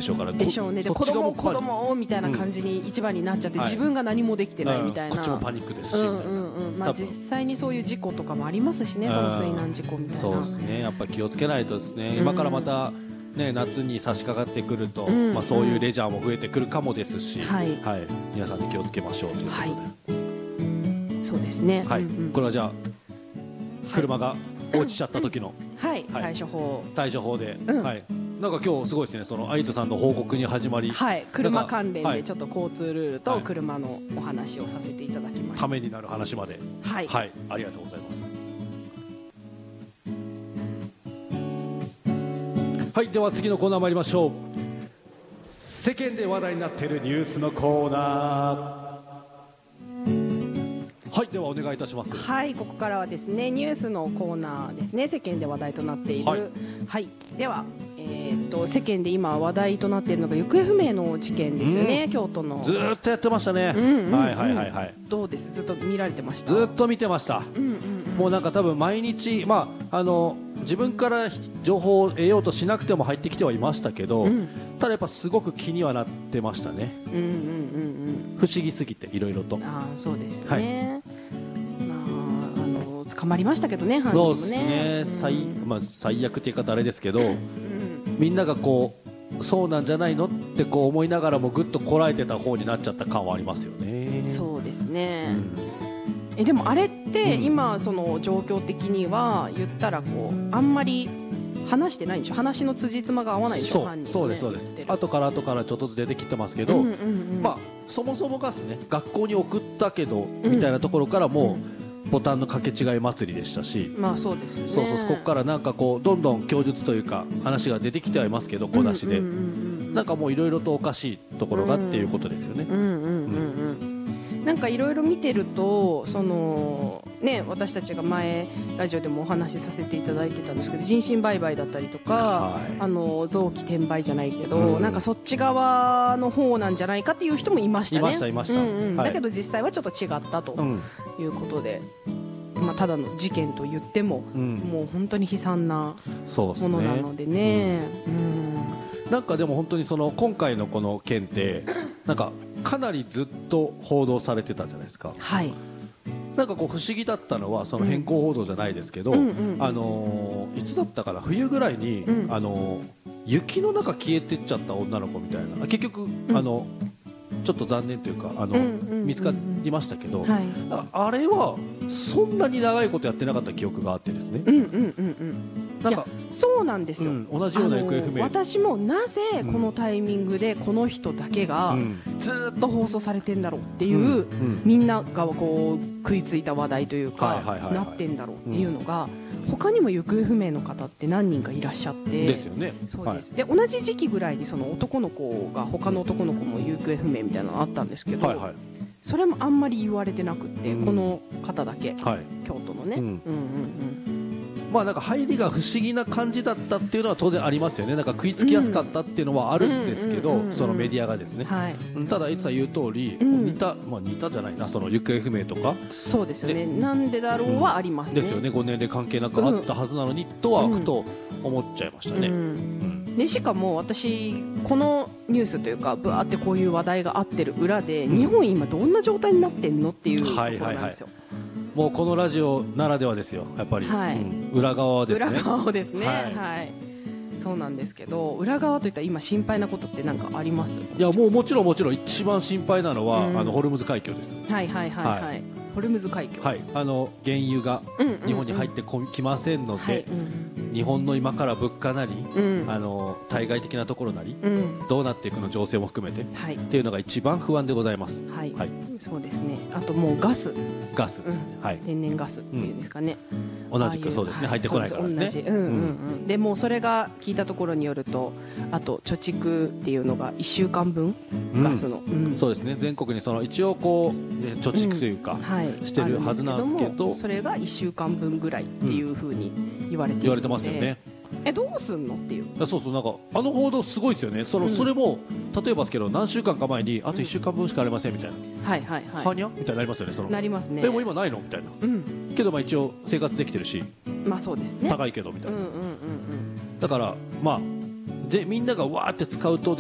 しょうから、 でしょうね。で子供みたいな感じに一番になっちゃって、自分が何もできてないみたいな、 こっちもパニックですしみたいな。 まあ実際にそういう事故とかもありますしね、その水難事故みたいな。 そうですね、やっぱ気をつけないとですね。今からまたね、夏に差し掛かってくると、まあそういうレジャーも増えてくるかもですし、はい、皆さんで気をつけましょうということで。 そうですね。 はい、これはじゃあ車が落ちちゃった時の対処法で、 はい。なんか今日すごいですね、そのアイトさんの報告に始まり、 はい、車関連でちょっと交通ルールと車のお話をさせていただきました。 ためになる話まで、はい、ありがとうございます。はい、では次のコーナー参りましょう。世間で話題になっているニュースのコーナー。はい、ではお願いいたします。 はい、ここからはですね、ニュースのコーナーですね。世間で話題となっている、はい、では、世間で今話題となっているのが行方不明の事件ですよね、京都の。 ずっとやってましたね。 どうです？ずっと見られてました？ ずっと見てました。もうなんか多分毎日、まあ自分から情報を得ようとしなくても入ってきてはいましたけど、ただやっぱすごく気にはなってましたね。不思議すぎていろいろと。 ああ、そうですよね。捕まりましたけどね、犯人もね。 そうですね。最悪って言い方あれですけど、みんながこうそうなんじゃないのってこう思いながらもぐっとこらえてた方になっちゃった感はありますよね。 そうですね。でもあれって今その状況的には言ったらこうあんまり話してないんでしょ。話の辻褄が合わないでしょ。 そうですそうです。後からちょっとずつ出てきてますけど、まあそもそもがですね、学校に送ったけどみたいなところからもうボタンの掛け違い祭りでしたし、 まあそうですよね。 そうここからなんかこうどんどん供述というか話が出てきてはいますけど、小出しでなんかもういろいろとおかしいところがっていうことですよね。 なんかいろいろ見てると、そのね、私たちが前ラジオでもお話しさせていただいてたんですけど、人身売買だったりとか、臓器転売じゃないけど、なんかそっち側の方なんじゃないかっていう人もいましたね。 いました。 だけど実際はちょっと違ったということで、まあただの事件と言っても、もう本当に悲惨なものなのでね。 なんかでも本当にその今回のこの件ってなんかかなりずっと報道されてたじゃないですか。 はい。 なんかこう不思議だったのは、その変更報道じゃないですけど、いつだったかな、冬ぐらいに雪の中消えてっちゃった女の子みたいな、結局ちょっと残念というか見つかりましたけど、あれはそんなに長いことやってなかった記憶があってですね。 なんかそうなんですよ。 同じような行方不明。 私もなぜこのタイミングでこの人だけがずっと放送されてんだろうっていう、みんながこう食いついた話題というかなってんだろうっていうのが、他にも行方不明の方って何人かいらっしゃって。 ですよね。 そうです。で同じ時期ぐらいにその男の子が他の男の子も行方不明みたいなのあったんですけど、それもあんまり言われてなくって、この方だけ、京都のね。 まあなんか入りが不思議な感じだったっていうのは当然ありますよね。なんか食いつきやすかったっていうのはあるんですけど、そのメディアがですね。ただいつさん言う通り、似たじゃないな、その行方不明とか。 そうですよね。なんでだろうはありますね。 ですよね。5年で関係なくあったはずなのにとはふと思っちゃいましたね。 でしかも私このニュースというかブワーってこういう話題があってる裏で、日本今どんな状態になってんのっていうところなんですよ。 もうこのラジオならではですよ、やっぱり、裏側ですね。 裏側ですね。はい。そうなんですけど、裏側といったら今心配なことって何かあります？ いやもちろん一番心配なのは、ホルムズ海峡です。 ホルムズ海峡。 はい。原油が日本に入ってきませんので、日本の今から物価なり、対外的なところなり、どうなっていくの情勢も含めて、っていうのが一番不安でございます。 はい。そうですね。あともうガスですね。はい。 天然ガスっていうんですかね。 同じくそうですね。入ってこないからですね。 同じ。でもうそれが聞いたところによると、あと貯蓄っていうのが1週間分ガスの。 そうですね。全国にその一応こう貯蓄というかしてるはずなんですけど、 それが1週間分ぐらいっていうふうに言われてますよね。 どうすんのっていう。 そうなんかあの報道すごいですよね。それも例えばですけど、何週間か前にあと1週間分しかありませんみたいな、はにゃみたいになりますよね。 なりますね。 でも今ないのみたいな。けど一応生活できてるし、 まあそうですね。 高いけどみたいな。だからみんながわーって使うと